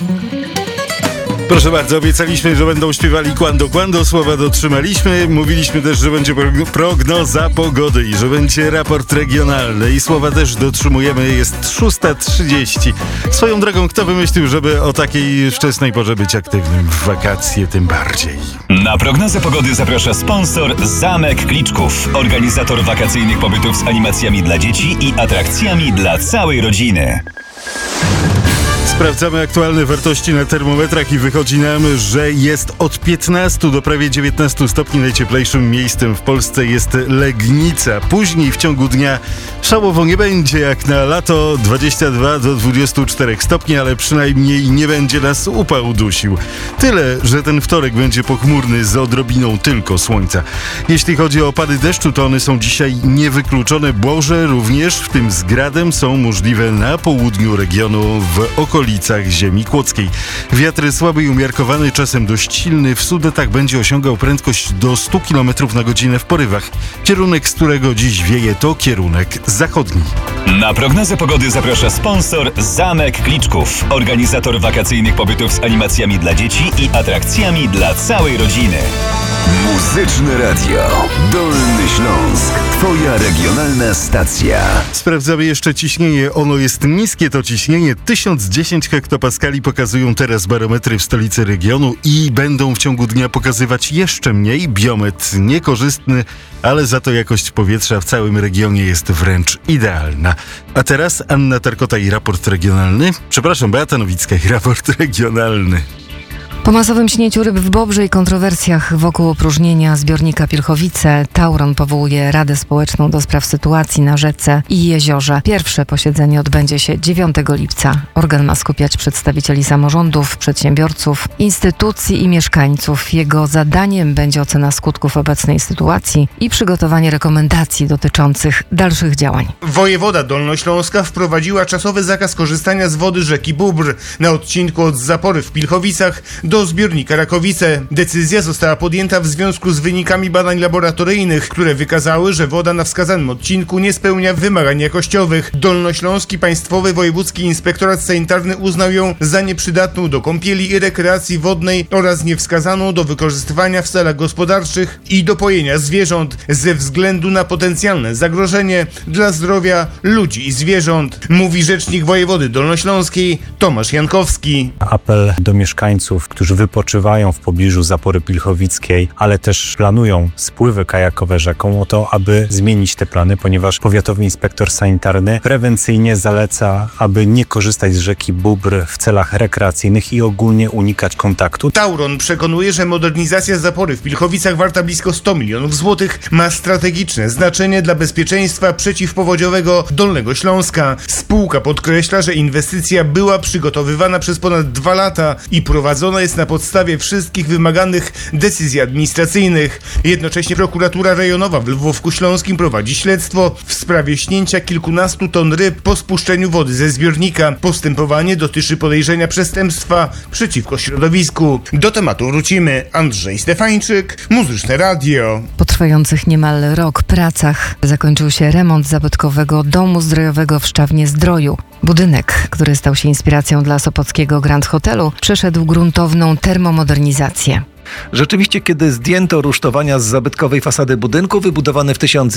Proszę bardzo, obiecaliśmy, że będą śpiewali Quando Quando, słowa dotrzymaliśmy. Mówiliśmy też, że będzie prognoza pogody i że będzie raport regionalny i słowa też dotrzymujemy. Jest 6:30. Swoją drogą, kto wymyślił, żeby o takiej wczesnej porze być aktywnym w wakacje tym bardziej? Na prognozę pogody zaprasza sponsor Zamek Kliczków, organizator wakacyjnych pobytów z animacjami dla dzieci i atrakcjami dla całej rodziny. Sprawdzamy aktualne wartości na termometrach i wychodzi nam, że jest od 15 do prawie 19 stopni. Najcieplejszym miejscem w Polsce jest Legnica. Później w ciągu dnia szałowo nie będzie jak na lato, 22 do 24 stopni, ale przynajmniej nie będzie nas upał dusił. Tyle, że ten wtorek będzie pochmurny z odrobiną tylko słońca. Jeśli chodzi o opady deszczu, to one są dzisiaj niewykluczone. Burze również, w tym z gradem, są możliwe na południu regionu w okolicach ziemi kłodzkiej. Wiatr słaby i umiarkowany, czasem dość silny. W Sudetach będzie osiągał prędkość do 100 km na godzinę w porywach. Kierunek, z którego dziś wieje, to kierunek zachodni. Na prognozę pogody zaprasza sponsor Zamek Kliczków, organizator wakacyjnych pobytów z animacjami dla dzieci i atrakcjami dla całej rodziny. Muzyczne Radio Dolny Śląsk. Twoja regionalna stacja. Sprawdzamy jeszcze ciśnienie. Ono jest niskie, to ciśnienie 1010 hektopaskali pokazują teraz barometry w stolicy regionu i będą w ciągu dnia pokazywać jeszcze mniej. Biometr niekorzystny, ale za to jakość powietrza w całym regionie jest wręcz idealna. A teraz Anna Tarkota i raport regionalny. Przepraszam, Beata Nowicka i raport regionalny. Po masowym śnieciu ryb w Bobrze i kontrowersjach wokół opróżnienia zbiornika Pilchowice, Tauron powołuje Radę Społeczną do spraw sytuacji na rzece i jeziorze. Pierwsze posiedzenie odbędzie się 9 lipca. Organ ma skupiać przedstawicieli samorządów, przedsiębiorców, instytucji i mieszkańców. Jego zadaniem będzie ocena skutków obecnej sytuacji i przygotowanie rekomendacji dotyczących dalszych działań. Wojewoda Dolnośląska wprowadziła czasowy zakaz korzystania z wody rzeki Bóbr na odcinku od zapory w Pilchowicach do zbiornika Rakowice. Decyzja została podjęta w związku z wynikami badań laboratoryjnych, które wykazały, że woda na wskazanym odcinku nie spełnia wymagań jakościowych. Dolnośląski Państwowy Wojewódzki Inspektorat Sanitarny uznał ją za nieprzydatną do kąpieli i rekreacji wodnej oraz niewskazaną do wykorzystywania w celach gospodarczych i do pojenia zwierząt ze względu na potencjalne zagrożenie dla zdrowia ludzi i zwierząt, mówi rzecznik wojewody dolnośląskiej Tomasz Jankowski. Apel do mieszkańców, którzy wypoczywają w pobliżu zapory pilchowickiej, ale też planują spływy kajakowe rzeką, o to, aby zmienić te plany, ponieważ powiatowy inspektor sanitarny prewencyjnie zaleca, aby nie korzystać z rzeki Bóbr w celach rekreacyjnych i ogólnie unikać kontaktu. Tauron przekonuje, że modernizacja zapory w Pilchowicach warta blisko 100 milionów złotych ma strategiczne znaczenie dla bezpieczeństwa przeciwpowodziowego Dolnego Śląska. Spółka podkreśla, że inwestycja była przygotowywana przez ponad 2 lata i prowadzona jest na podstawie wszystkich wymaganych decyzji administracyjnych. Jednocześnie prokuratura rejonowa w Lwówku Śląskim prowadzi śledztwo w sprawie śnięcia kilkunastu ton ryb po spuszczeniu wody ze zbiornika. Postępowanie dotyczy podejrzenia przestępstwa przeciwko środowisku. Do tematu wrócimy. Andrzej Stefańczyk, Muzyczne Radio. Po trwających niemal rok pracach zakończył się remont zabytkowego domu zdrojowego w Szczawnie-Zdroju. Budynek, który stał się inspiracją dla sopockiego Grand Hotelu, przeszedł gruntowną termomodernizację. Rzeczywiście, kiedy zdjęto rusztowania z zabytkowej fasady budynku, wybudowany w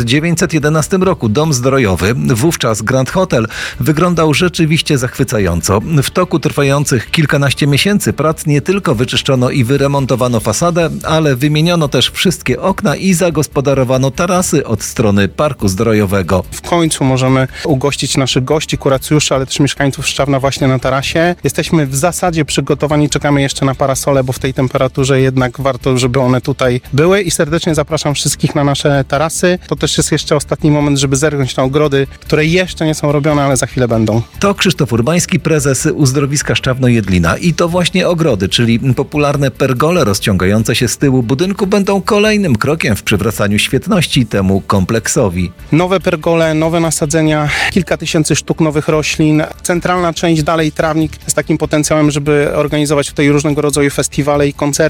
1911 roku dom zdrojowy, wówczas Grand Hotel, wyglądał rzeczywiście zachwycająco. W toku trwających kilkanaście miesięcy prac nie tylko wyczyszczono i wyremontowano fasadę, ale wymieniono też wszystkie okna i zagospodarowano tarasy od strony parku zdrojowego. W końcu możemy ugościć naszych gości, kuracjuszy, ale też mieszkańców Szczawna właśnie na tarasie. Jesteśmy w zasadzie przygotowani, czekamy jeszcze na parasole, bo w tej temperaturze jednak warto, żeby one tutaj były i serdecznie zapraszam wszystkich na nasze tarasy. To też jest jeszcze ostatni moment, żeby zerknąć na ogrody, które jeszcze nie są robione, ale za chwilę będą. To Krzysztof Urbański, prezes Uzdrowiska Szczawno-Jedlina. I to właśnie ogrody, czyli popularne pergole rozciągające się z tyłu budynku, będą kolejnym krokiem w przywracaniu świetności temu kompleksowi. Nowe pergole, nowe nasadzenia, kilka tysięcy sztuk nowych roślin. Centralna część dalej trawnik z takim potencjałem, żeby organizować tutaj różnego rodzaju festiwale i koncerty.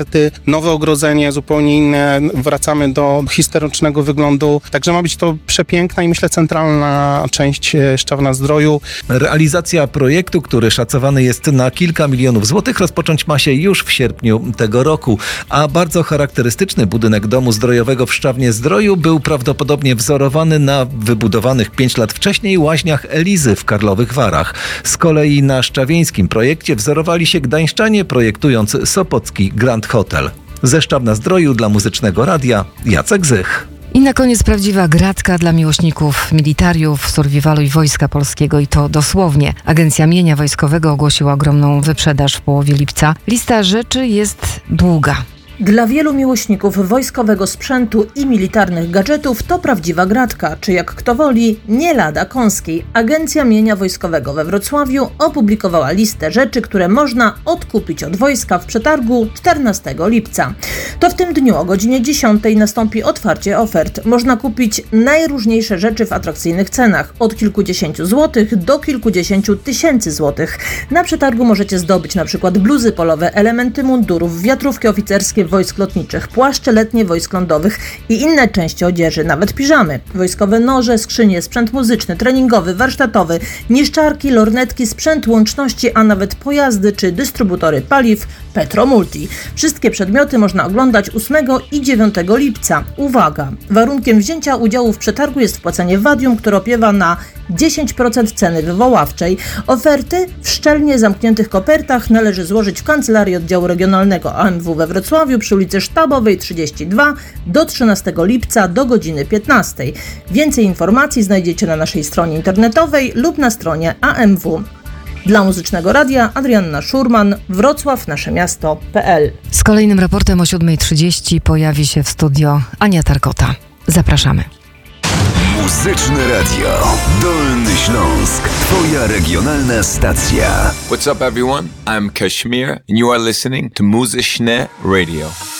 nowe ogrodzenie, zupełnie inne, wracamy do historycznego wyglądu, także ma być to przepiękna i myślę centralna część Szczawna-Zdroju. Realizacja projektu, który szacowany jest na kilka milionów złotych, rozpocząć ma się już w sierpniu tego roku, a bardzo charakterystyczny budynek Domu Zdrojowego w Szczawnie-Zdroju był prawdopodobnie wzorowany na wybudowanych 5 lat wcześniej łaźniach Elizy w Karlowych Warach. Z kolei na szczawieńskim projekcie wzorowali się gdańszczanie, projektując sopocki Grand Hotel. Ze Szczawna-Zdroju dla Muzycznego Radia Jacek Zych. I na koniec prawdziwa gratka dla miłośników militariów, survivalu i Wojska Polskiego, i to dosłownie. Agencja Mienia Wojskowego ogłosiła ogromną wyprzedaż w połowie lipca. Lista rzeczy jest długa. Dla wielu miłośników wojskowego sprzętu i militarnych gadżetów to prawdziwa gratka, czy jak kto woli, nie lada kąskiej. Agencja Mienia Wojskowego we Wrocławiu opublikowała listę rzeczy, które można odkupić od wojska w przetargu 14 lipca. To w tym dniu o godzinie 10 nastąpi otwarcie ofert. Można kupić najróżniejsze rzeczy w atrakcyjnych cenach, od kilkudziesięciu złotych do kilkudziesięciu tysięcy złotych. Na przetargu możecie zdobyć np. bluzy polowe, elementy mundurów, wiatrówki oficerskie wojsk lotniczych, płaszcze letnie wojsk lądowych i inne części odzieży, nawet piżamy. Wojskowe noże, skrzynie, sprzęt muzyczny, treningowy, warsztatowy, niszczarki, lornetki, sprzęt łączności, a nawet pojazdy czy dystrybutory paliw Petromulti. Wszystkie przedmioty można oglądać 8 i 9 lipca. Uwaga! Warunkiem wzięcia udziału w przetargu jest wpłacenie wadium, które opiewa na 10% ceny wywoławczej. Oferty w szczelnie zamkniętych kopertach należy złożyć w Kancelarii Oddziału Regionalnego AMW we Wrocławiu przy ulicy Sztabowej 32 do 13 lipca do godziny 15. Więcej informacji znajdziecie na naszej stronie internetowej lub na stronie AMW. Dla Muzycznego Radia Adrianna Szurman, Wrocław, nasze miasto.pl. Z kolejnym raportem o 7:30 pojawi się w studio Ania Tarkota. Zapraszamy. Muzyczne Radio. Dolny Śląsk. Twoja regionalna stacja. What's up, everyone? I'm Kashmir, and you are listening to Muzyczne Radio.